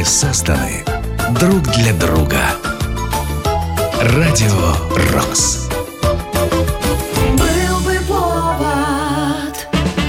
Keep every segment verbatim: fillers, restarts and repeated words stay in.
созданы друг для друга. Радио Рокс. Был бы повод.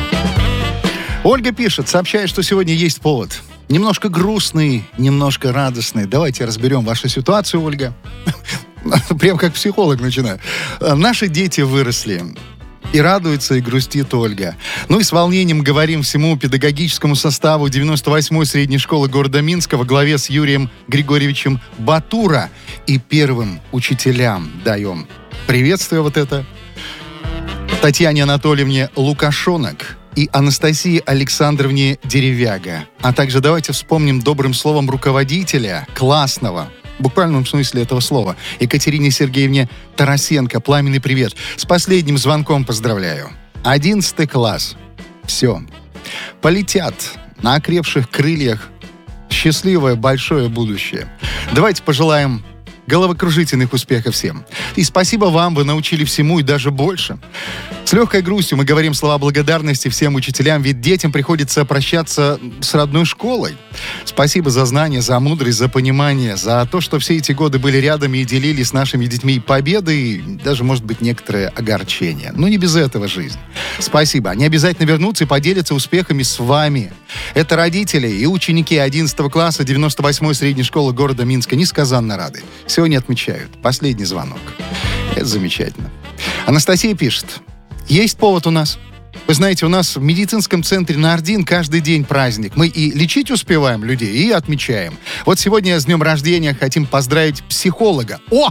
Ольга пишет, сообщает, что сегодня есть повод. Немножко грустный, немножко радостный. Давайте разберем вашу ситуацию, Ольга. Прям как психолог начинаю. Наши дети выросли. И радуется, и грустит Ольга. Ну и с волнением говорим всему педагогическому составу девяносто восьмой средней школы города Минска во главе с Юрием Григорьевичем Батура и первым учителям даем приветствие вот это Татьяне Анатольевне Лукашонок и Анастасии Александровне Деревяга. А также давайте вспомним добрым словом руководителя классного, в буквальном смысле этого слова, Екатерине Сергеевне Тарасенко. Пламенный привет. С последним звонком поздравляю. Одиннадцатый класс. Все. Полетят на окрепших крыльях счастливое большое будущее. Давайте пожелаем головокружительных успехов всем. И спасибо вам, вы научили всему и даже больше. С легкой грустью мы говорим слова благодарности всем учителям, ведь детям приходится прощаться с родной школой. Спасибо за знания, за мудрость, за понимание, за то, что все эти годы были рядом и делили с нашими детьми победы и даже, может быть, некоторые огорчения. Но не без этого жизнь. Спасибо. Они обязательно вернутся и поделятся успехами с вами. Это родители и ученики одиннадцатого класса девяносто восьмой средней школы города Минска несказанно рады. Сегодня отмечают. Последний звонок. Это замечательно. Анастасия пишет. Есть повод у нас. Вы знаете, у нас в медицинском центре на Ордин каждый день праздник. Мы и лечить успеваем людей, и отмечаем. Вот сегодня с днем рождения хотим поздравить психолога. О!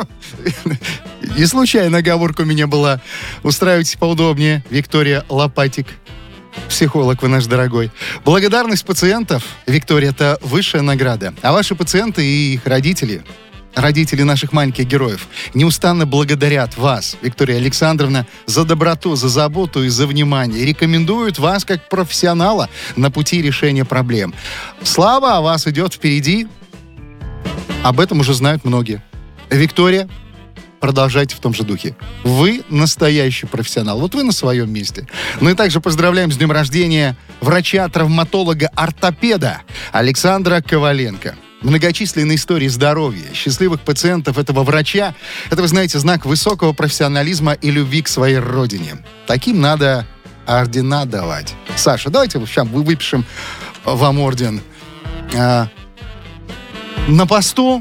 Не случайно оговорка у меня была. Устраивайтесь поудобнее. Виктория Лопатик. Психолог вы наш дорогой. Благодарность пациентов, Виктория, это высшая награда. А ваши пациенты и их родители, родители наших маленьких героев, неустанно благодарят вас, Виктория Александровна, за доброту, за заботу и за внимание. И рекомендуют вас как профессионала на пути решения проблем. Слава о вас идет впереди. Об этом уже знают многие. Виктория, продолжайте в том же духе. Вы настоящий профессионал. Вот вы на своем месте. Ну и также поздравляем с днем рождения врача-травматолога, ортопеда Александра Коваленко. Многочисленные истории здоровья, счастливых пациентов этого врача — это, вы знаете, знак высокого профессионализма и любви к своей родине. Таким надо ордена давать. Саша, давайте сейчас выпишем вам орден. А, на посту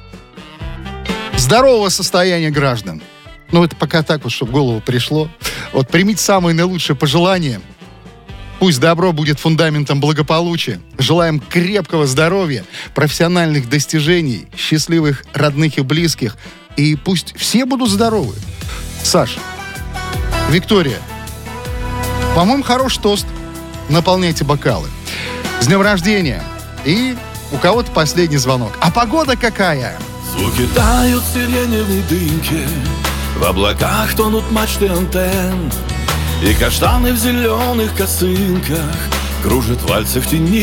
здорового состояния граждан. Ну, это пока так вот, чтобы в голову пришло. Вот примите самые наилучшие пожелания. Пусть добро будет фундаментом благополучия. Желаем крепкого здоровья, профессиональных достижений, счастливых родных и близких. И пусть все будут здоровы. Саша, Виктория, по-моему, хороший тост. Наполняйте бокалы. С днем рождения. И у кого-то последний звонок. А погода какая? Звуки тают в сиреневой дымке, в облаках тонут мачты антенн, и каштаны в зеленых косынках кружат вальсы в тени.